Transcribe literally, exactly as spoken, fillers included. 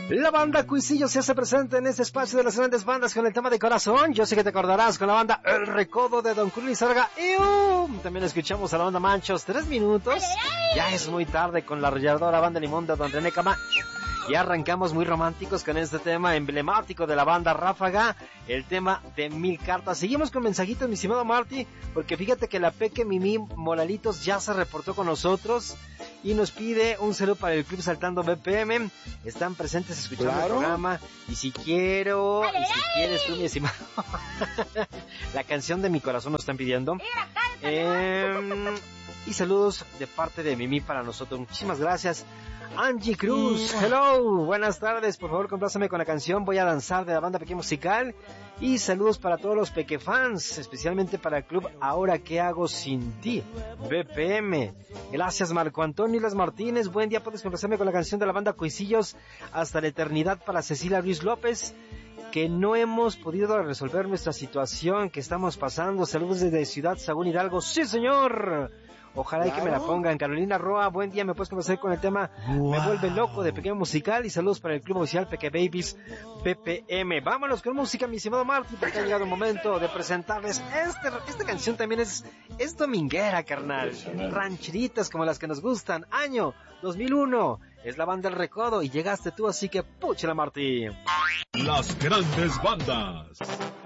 La banda Cuisillo se hace presente en este espacio de las grandes bandas con el tema de corazón. Yo sé que te acordarás con la banda El Recodo de Don Cruz Lizarga. Y um, también escuchamos a la banda Manchos, tres minutos. Ya es muy tarde con la arrolladora banda Limón de Don René Cama. Y arrancamos muy románticos con este tema emblemático de la banda Ráfaga, el tema de Mil Cartas. Seguimos con mensajitos, mi estimado Marty, porque fíjate que la Peque Mimi Moralitos ya se reportó con nosotros y nos pide un saludo para el Club Saltando B P M. Están presentes escuchando ¿Claro? el programa. Y si quiero, y si quieres tú, mi estimado, la canción de mi corazón nos están pidiendo. Eh, y saludos de parte de Mimi para nosotros. Muchísimas gracias. Angie Cruz, hello, buenas tardes, por favor complázame con la canción Voy a danzar de la banda Peque Musical. Y saludos para todos los Peque fans, especialmente para el club Ahora ¿Qué Hago Sin Ti? B P M. Gracias Marco Antonio Las Martínez, buen día, puedes complázame con la canción de la banda Cuisillos Hasta la Eternidad para Cecilia Luis López, que no hemos podido resolver nuestra situación que estamos pasando. Saludos desde Ciudad Sagún Hidalgo, sí señor. Ojalá claro. y que me la pongan. Carolina Roa, buen día, me puedes conversar con el tema wow. Me Vuelve Loco de Pequeño Musical. Y saludos para el club oficial Peque Babies P P M. Vámonos con música, mi estimado Martín, porque ha llegado el momento de presentarles este, esta canción también es, es dominguera, carnal, rancheritas como las que nos gustan. Año dos mil uno, es la banda El Recodo y llegaste tú, así que púchala, Martín. Las grandes bandas.